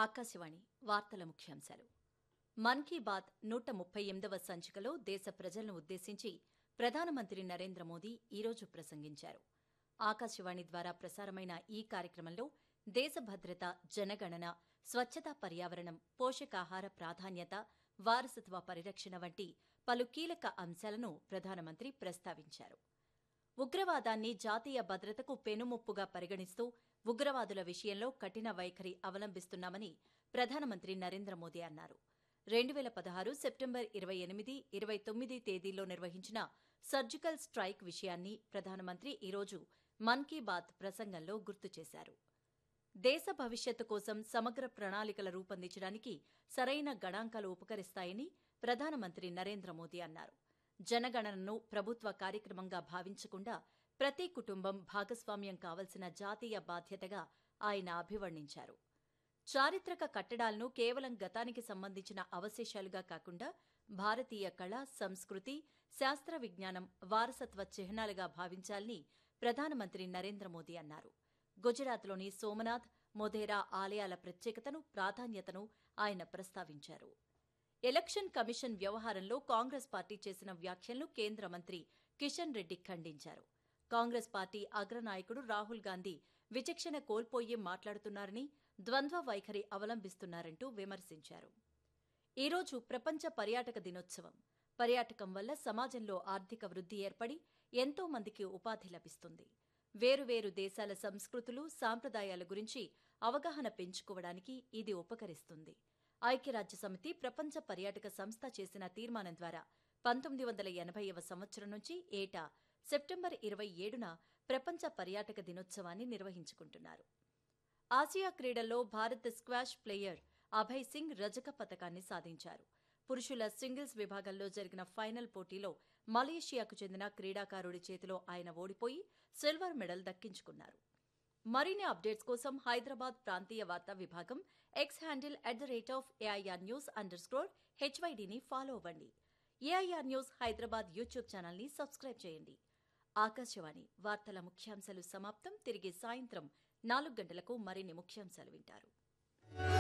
ఆకాశవాణి వార్తల ముఖ్యాంశాలు. మన్ కీ బాత్ 138వ సంచికలో దేశ ప్రజలను ఉద్దేశించి ప్రధానమంత్రి నరేంద్ర మోదీ ఈరోజు ప్రసంగించారు. ఆకాశవాణి ద్వారా ప్రసారమైన ఈ కార్యక్రమంలో దేశ భద్రత, జనగణన, స్వచ్ఛత, పర్యావరణం, పోషకాహార ప్రాధాన్యత, వారసత్వ పరిరక్షణ వంటి పలు కీలక అంశాలను ప్రధానమంత్రి ప్రస్తావించారు. ఉగ్రవాదాన్ని జాతీయ భద్రతకు పెనుముప్పుగా పరిగణిస్తూ ఉగ్రవాదుల విషయంలో కఠిన వైఖరి అవలంబిస్తున్నామని ప్రధానమంత్రి నరేంద్ర మోదీ అన్నారు. 2016 సెప్టెంబర్ 28, 29 తేదీల్లో నిర్వహించిన సర్జికల్ స్ట్రైక్ విషయాన్ని ప్రధానమంత్రి ఈరోజు మన్ కీ బాత్ ప్రసంగంలో గుర్తు చేశారు. దేశ భవిష్యత్తు కోసం సమగ్ర ప్రణాళికలు రూపొందించడానికి సరైన గణాంకాలు ఉపకరిస్తాయని ప్రధానమంత్రి నరేంద్ర మోదీ అన్నారు. జనగణనను ప్రభుత్వ కార్యక్రమంగా భావించకుండా ప్రతి కుటుంబం భాగస్వామ్యం కావలసిన జాతీయ బాధ్యతగా ఆయన అభివర్ణించారు. చారిత్రక కట్టడాలను కేవలం గతానికి సంబంధించిన అవశేషాలుగా కాకుండా భారతీయ కళ, సంస్కృతి, శాస్త్ర విజ్ఞానం, వారసత్వ చిహ్నాలుగా భావించాలని ప్రధానమంత్రి నరేంద్ర మోదీ అన్నారు. గుజరాత్లోని సోమనాథ్, మొధేరా ఆలయాల ప్రత్యేకతను, ప్రాధాన్యతను ఆయన ప్రస్తావించారు. ఎలక్షన్ కమిషన్ వ్యవహారంలో కాంగ్రెస్ పార్టీ చేసిన వ్యాఖ్యలను కేంద్ర మంత్రి కిషన్ రెడ్డి ఖండించారు. కాంగ్రెస్ పార్టీ అగ్రనాయకుడు రాహుల్ గాంధీ విచక్షణ కోల్పోయి మాట్లాడుతున్నారని, ద్వంద్వ వైఖరి అవలంబిస్తున్నారంటూ విమర్శించారు. ఈరోజు ప్రపంచ పర్యాటక దినోత్సవం. పర్యాటకం వల్ల సమాజంలో ఆర్థిక వృద్ధి ఏర్పడి ఎంతో మందికి ఉపాధి లభిస్తుంది. వేరువేరు దేశాల సంస్కృతులు, సాంప్రదాయాల గురించి అవగాహన పెంచుకోవడానికి ఇది ఉపకరిస్తుంది. ఐక్యరాజ్యసమితి ప్రపంచ పర్యాటక సంస్థ చేసిన తీర్మానం ద్వారా 1980వ సంవత్సరం నుంచి ఏటా సెప్టెంబర్ 27న ప్రపంచ పర్యాటక దినోత్సవాన్ని నిర్వహించుకుంటున్నారు. ఆసియా క్రీడల్లో భారత్ స్క్వాష్ ప్లేయర్ అభయ్ సింగ్ రజక పతకాన్ని సాధించారు. పురుషుల సింగిల్స్ విభాగంలో జరిగిన ఫైనల్ పోటీలో మలేషియాకు చెందిన క్రీడాకారుడి చేతిలో ఆయన ఓడిపోయి సిల్వర్ మెడల్ దక్కించుకున్నారు. మరిన్ని అప్డేట్స్ కోసం హైదరాబాద్ ప్రాంతీయ వార్తా విభాగం ఎక్స్ హ్యాండిల్ @AIR News_HYDని ఫాలో అవ్వండి. AIR న్యూస్ హైదరాబాద్ యూట్యూబ్ ఛానల్ని సబ్స్క్రైబ్ చేయండి. ఆకాశవాణి వార్తల ముఖ్యాంశాలు సమాప్తం. తిరిగి సాయంత్రం 4 గంటలకు మరిన్ని ముఖ్యాంశాలు వింటారు.